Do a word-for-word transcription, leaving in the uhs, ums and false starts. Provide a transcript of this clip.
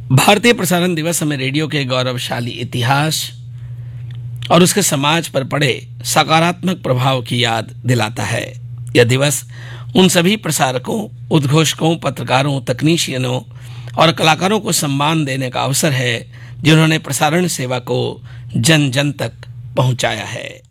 भारतीय प्रसारण दिवस हमें रेडियो के गौरवशाली इतिहास और उसके समाज पर पड़े सकारात्मक प्रभाव की याद दिलाता है। यह दिवस उन सभी प्रसारकों, उद्घोषकों, पत्रकारों, तकनीशियनों और कलाकारों को सम्मान देने का अवसर है जिन्होंने प्रसारण सेवा को जन जन तक पहुंचाया है।